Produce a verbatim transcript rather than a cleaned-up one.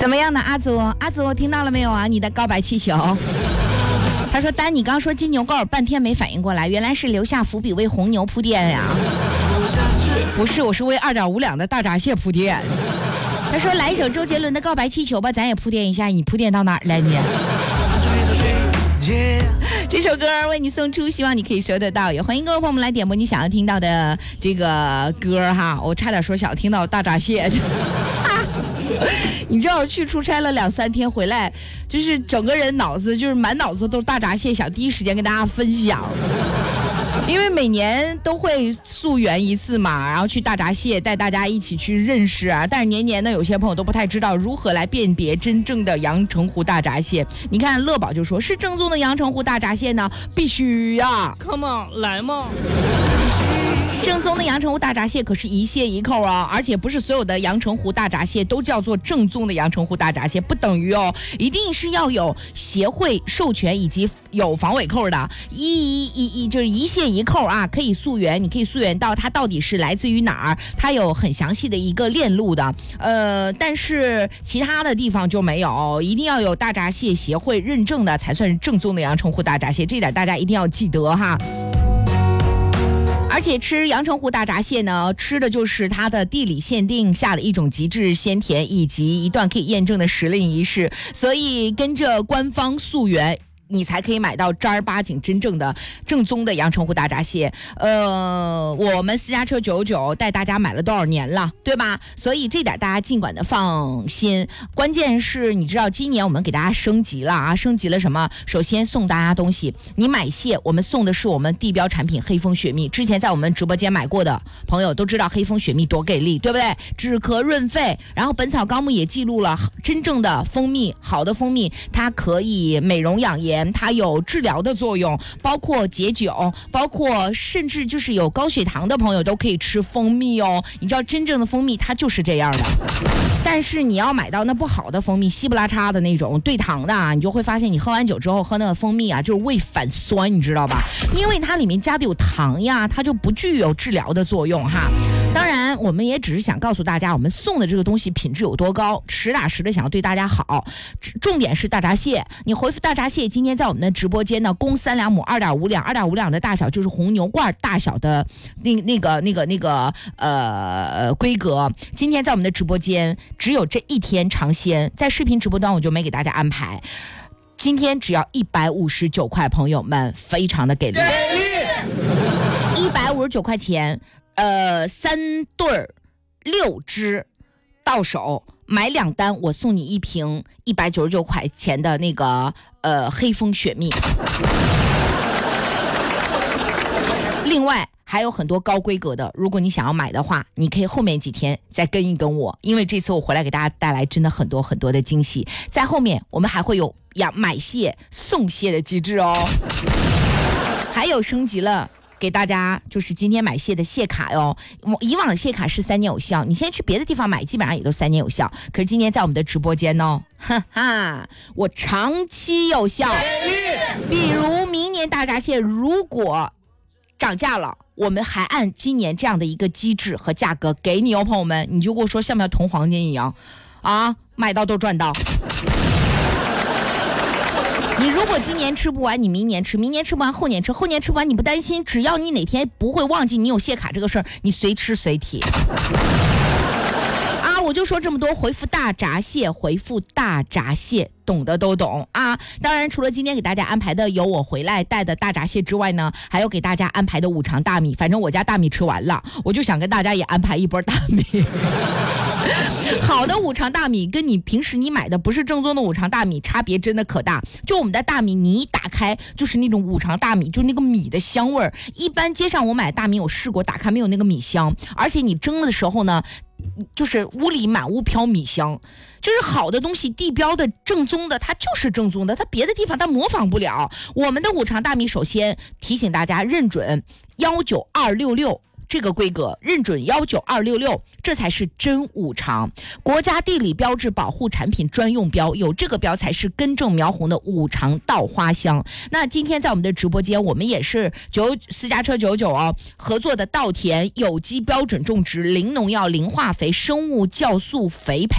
怎么样呢？阿祖，阿祖听到了没有啊？你的告白气球。他说：“丹，你刚说金牛告，半天没反应过来，原来是留下伏笔为红牛铺垫呀。不是，我是为二点五两的大闸蟹铺垫。”他说：“来一首周杰伦的告白气球吧，咱也铺垫一下。你铺垫到哪儿了你？”这首歌为你送出，希望你可以收得到。也欢迎各位朋友们来点播你想要听到的这个歌哈。我差点说想听到大闸蟹。你知道去出差了两三天回来，就是整个人脑子就是满脑子都是大闸蟹，想第一时间跟大家分享。因为每年都会溯源一次嘛，然后去大闸蟹带大家一起去认识啊。但是年年呢，有些朋友都不太知道如何来辨别真正的阳澄湖大闸蟹。你看乐宝就说是正宗的阳澄湖大闸蟹呢，必须呀、啊、 ，Come on， 来嘛！ 正宗的阳澄湖大闸蟹可是一蟹一扣啊，而且不是所有的阳澄湖大闸蟹都叫做正宗的阳澄湖大闸蟹，不等于哦，一定是要有协会授权以及有防伪扣的，一一一就是一蟹一扣啊，可以溯源，你可以溯源到它到底是来自于哪儿，它有很详细的一个链路的，呃，但是其他的地方就没有，一定要有大闸蟹协会认证的才算是正宗的阳澄湖大闸蟹，这点大家一定要记得哈。而且吃阳澄湖大闸蟹呢，吃的就是它的地理限定下的一种极致鲜甜，以及一段可以验证的时令仪式，所以跟着官方溯源，你才可以买到正儿八经真正的正宗的阳澄湖大闸蟹。呃，我们私家车九九带大家买了多少年了，对吧？所以这点大家尽管的放心。关键是你知道今年我们给大家升级了啊，升级了什么？首先送大家东西，你买蟹，我们送的是我们地标产品黑蜂雪蜜。之前在我们直播间买过的朋友都知道黑蜂雪蜜多给力，对不对？止咳润肺，然后本草纲目也记录了真正的蜂蜜，好的蜂蜜它可以美容养颜。它有治疗的作用，包括解酒，包括甚至就是有高血糖的朋友都可以吃蜂蜜哦。你知道真正的蜂蜜它就是这样的，但是你要买到那不好的蜂蜜，稀不拉碴的那种对糖的啊，你就会发现你喝完酒之后喝那个蜂蜜啊，就是胃反酸，你知道吧？因为它里面加的有糖呀，它就不具有治疗的作用哈。当然我们也只是想告诉大家我们送的这个东西品质有多高，实打实的想要对大家好。重点是大闸蟹，你回复大闸蟹，今天在我们的直播间呢，公三两母二点五两，二点五两的大小就是红牛罐大小的那那个那个那个呃规格。今天在我们的直播间只有这一天尝鲜，在视频直播端我就没给大家安排。今天只要一百五十九块，朋友们非常的给力，一百五十九块钱。呃，三对儿六只到手，买两单我送你一瓶一百九十九块钱的那个呃黑蜂雪蜜。另外还有很多高规格的，如果你想要买的话，你可以后面几天再跟一跟我，因为这次我回来给大家带来真的很多很多的惊喜。在后面我们还会有养买蟹送蟹的机制哦，还有升级了。给大家就是今天买蟹的蟹卡哟，以往的蟹卡是三年有效，你现在去别的地方买基本上也都三年有效，可是今天在我们的直播间呢，哈哈，我长期有效。比如明年大闸蟹如果涨价了，我们还按今年这样的一个机制和价格给你哦，朋友们，你就跟我说像不像铜黄金一样啊？买到都赚到。你如果今年吃不完，你明年吃，明年吃不完，后年吃，后年吃不完，你不担心，只要你哪天不会忘记你有蟹卡这个事儿，你随吃随提。啊，我就说这么多，回复大闸蟹，回复大闸蟹，懂的都懂啊。当然除了今天给大家安排的有我回来带的大闸蟹之外呢，还有给大家安排的五常大米，反正我家大米吃完了，我就想跟大家也安排一波大米。好的五常大米跟你平时你买的不是正宗的五常大米差别真的可大，就我们的大米你一打开就是那种五常大米，就那个米的香味儿。一般街上我买的大米我试过打开没有那个米香，而且你蒸的时候呢就是屋里满屋飘米香。就是好的东西地标的正宗的它就是正宗的，它别的地方它模仿不了。我们的五常大米首先提醒大家认准一九二六六这个规格，认准一九二六六，这才是真五常，国家地理标志保护产品专用标，有这个标才是根正苗红的五常稻花香。那今天在我们的直播间，我们也是九私家车九九哦合作的稻田有机标准种植，零农药、零化肥、生物酵素肥培。